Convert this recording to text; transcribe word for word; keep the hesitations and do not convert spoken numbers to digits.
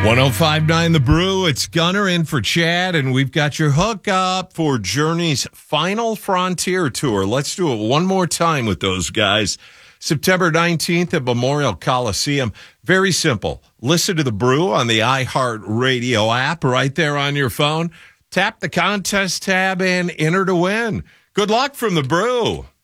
oh five point nine The Brew, it's Gunner in for Chad, and we've got your hookup for Journey's Final Frontier Tour. Let's do it one more time with those guys. September nineteenth at Memorial Coliseum. Very simple. Listen to The Brew on the iHeartRadio app right there on your phone. Tap the contest tab and enter to win. Good luck from The Brew.